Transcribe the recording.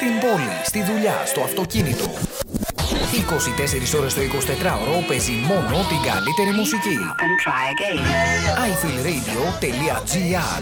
Στην πόλη, στη δουλειά, στο αυτοκίνητο. 24 ώρες το 24ωρο παίζει μόνο την καλύτερη μουσική. iFeelRadio.gr